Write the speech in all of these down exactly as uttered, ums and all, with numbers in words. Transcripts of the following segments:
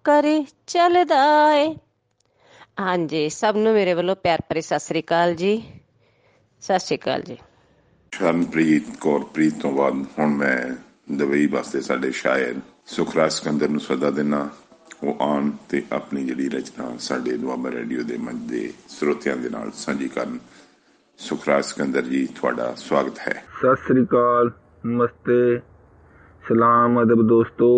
ਕਰੇ ਚੱਲਦਾ ਏ। ਹਾਂਜੀ, ਸਭ ਨੂੰ ਮੇਰੇ ਵੱਲੋਂ ਪਿਆਰ ਭਰੀ ਸਤਿ ਸ੍ਰੀ ਅਕਾਲ ਜੀ। ਸਤਿ ਸ੍ਰੀ ਅਕਾਲ ਜੀ। ਸ਼ਰਨਪ੍ਰੀਤ ਕੌਰ ਪ੍ਰੀਤ ਤੋਂ ਬਾਅਦ ਹੁਣ ਮੈਂ ਦੁਬਈ ਵਾਸਤੇ ਸਾਡੇ ਸ਼ਾਇਰ ਸੁਖਰਾਜ ਸਿਕੰਦਰ ਨੂੰ ਸੱਦਾ ਦਿੰਦਾ। ਉਹ ਆਉਣ ਤੇ ਆਪਣੀ ਜਿਹੜੀ ਰਚਨਾ ਸਾਡੇ ਦੁਆਬਾ ਰੇਡੀਓ ਦੇ ਮੰਚ ਦੇ ਸਰੋਤਿਆਂ ਦੇ ਨਾਲ ਸਾਂਝੀ ਕਰਨ। ਸੁਖਰਾਜ ਸਿਕੰਦਰ ਜੀ, ਤੁਹਾਡਾ ਸਵਾਗਤ ਹੈ। ਸਤਿ ਸ੍ਰੀ ਅਕਾਲ, ਨਮਸਤੇ, ਸਲਾਮ, ਅਦਬ ਦੋਸਤੋ।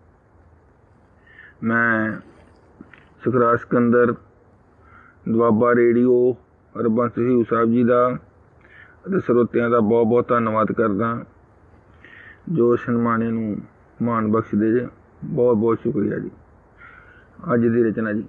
ਮੈਂ ਸੁਖਰਾਜ ਸਿਕੰਦਰ ਦੁਆਬਾ ਰੇਡੀਓ ਹਰਬੰਸ ਹਜ਼ੂਰ ਸਾਹਿਬ ਜੀ ਦਾ ਅਤੇ ਸਰੋਤਿਆਂ ਦਾ ਬਹੁਤ ਬਹੁਤ ਧੰਨਵਾਦ ਕਰਦਾ ਜੋ ਸਨਮਾਨੇ ਨੂੰ ਮਾਣ ਬਖਸ਼ਦੇ ਜੇ। ਬਹੁਤ ਬਹੁਤ ਸ਼ੁਕਰੀਆ ਜੀ। ਅੱਜ ਦੀ ਰਚਨਾ ਜੀ।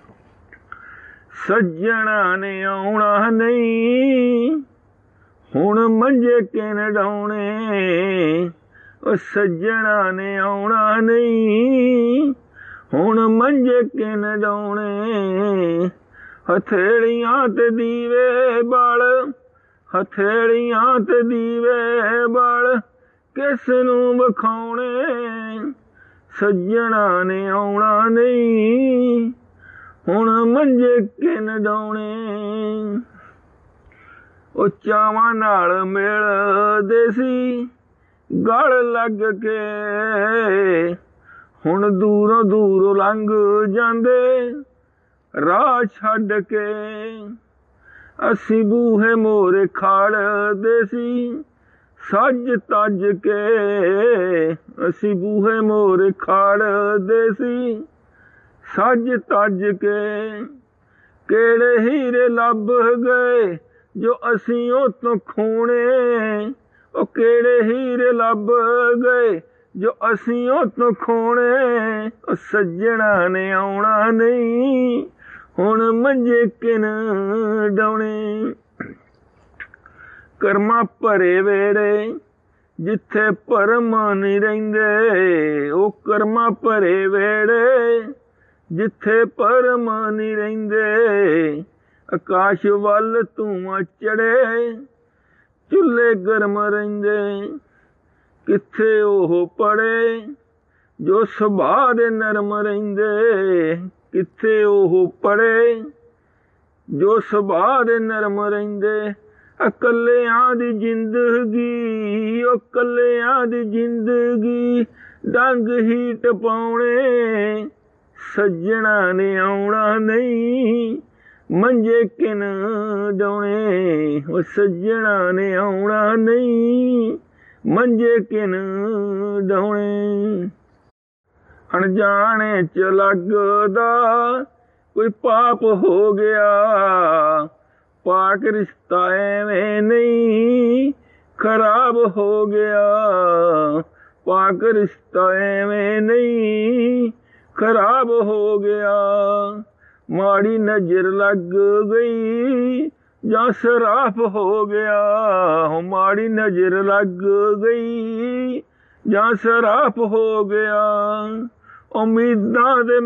ਸੱਜਣਾ ਨੇ ਆਉਣਾ ਨਹੀਂ ਹੁਣ ਮੰਜੇ ਕਿਨ ਡਾਉਣੇ। ਉਹ ਸੱਜਣਾ ਨੇ ਆਉਣਾ ਨਹੀਂ ਹੁਣ ਮੰਜੇ ਕਿਨ ਡਾਉਣੇ। ਹਥੇਲੀਆਂ ਤੇ ਦੀਵੇ ਬਾਲ, ਹਥੇਲੀਆਂ ਤੇ ਦੀਵੇ ਬਾਲ ਕਿਸ ਨੂੰ ਵਿਖਾਉਣੇ। ਸੱਜਣਾ ਨੇ ਆਉਣਾ ਨਹੀਂ ਹੁਣ ਮੰਜੇ ਕਿਨ ਡਾਉਣੇ। ਉਹ ਚਾਵਾਂ ਨਾਲ ਮਿਲਦੇ ਸੀ ਗਲ ਲੱਗ ਕੇ। ਹੁਣ ਦੂਰੋਂ ਦੂਰੋਂ ਲੰਘ ਜਾਂਦੇ ਰਾਹ ਛੱਡ ਕੇ। ਅਸੀਂ ਬੂਹੇ ਮੋਰੇ ਖੜਦੇ ਸੀ ਸੱਜ ਤੱਜ ਕੇ। ਅਸੀਂ ਬੂਹੇ ਮੋਰੇ ਖੜਦੇ ਸੀ ਸੱਜ ਤੱਜ ਕੇ। ਕਿਹੜੇ ਹੀਰੇ ਲੱਭ ਗਏ ਜੋ ਅਸੀਂ ਉਹ ਤੋਂ ਖੋਣੇ। ਉਹ ਕਿਹੜੇ ਹੀਰੇ ਲੱਭ ਗਏ ਜੋ ਅਸੀਂ ਉਹ ਤੋਂ ਖੋਣੇ। ਉਹ ਸੱਜਣਾ ਨੇ ਆਉਣਾ ਨਹੀਂ ਹੁਣ ਮੰਜੇ ਕਿਨ ਡਾਉਣੇ। ਕਰਮਾਂ ਭਰੇ ਵੇੜੇ ਜਿੱਥੇ ਭਰਮ ਨਹੀਂ ਰਹਿੰਦੇ। ਉਹ ਕਰਮਾਂ ਭਰੇ ਵੇੜੇ ਜਿੱਥੇ ਭਰਮ ਨਹੀਂ ਰਹਿੰਦੇ। ਆਕਾਸ਼ ਵੱਲ ਧੂੰਆਂ ਚੜੇ ਚੁੱਲ੍ਹੇ ਗਰਮ ਰਹਿੰਦੇ। ਕਿੱਥੇ ਉਹ ਪੜੇ ਜੋ ਸੁਭਾਅ ਦੇ ਨਰਮ ਰਹਿੰਦੇ। ਕਿੱਥੇ ਉਹ ਪੜੇ ਜੋ ਸੁਭਾਅ ਦੇ ਨਰਮ ਰਹਿੰਦੇ। ਇਕੱਲਿਆਂ ਦੀ ਜ਼ਿੰਦਗੀ, ਉਹ ਇਕੱਲਿਆਂ ਦੀ ਜ਼ਿੰਦਗੀ ਡੰਗ ਹੀ ਟਪਾਉਣੇ। ਸੱਜਣਾ ਨੇ ਆਉਣਾ ਨਹੀਂ ਮੰਜੇ ਕਿਨ ਡਾਉਣੇ। ਉਹ ਸੱਜਣਾ ਨੇ ਆਉਣਾ ਨਹੀਂ ਮੰਜੇ ਕਿਨ ਡਾਉਣੇ। ਅਣਜਾਣੇ ਚ ਲੱਗਦਾ ਕੋਈ ਪਾਪ ਹੋ ਗਿਆ। ਪਾਕ ਰਿਸ਼ਤਾ ਐਵੇਂ ਨਹੀਂ ਖਰਾਬ ਹੋ ਗਿਆ। ਪਾਕ ਰਿਸ਼ਤਾ ਐਵੇਂ ਨਹੀਂ ਖਰਾਬ ਹੋ ਗਿਆ। ਮਾੜੀ ਨਜ਼ਰ ਲੱਗ ਗਈ ਜਾਂ ਸਰਾਪ ਹੋ ਗਿਆ। ਮਾੜੀ ਨਜ਼ਰ ਲੱਗ ਗਈ ਜਾਂ ਸਰਾਪ ਹੋ ਗਿਆ। ਉਮੀਦਾਂ ਦੇ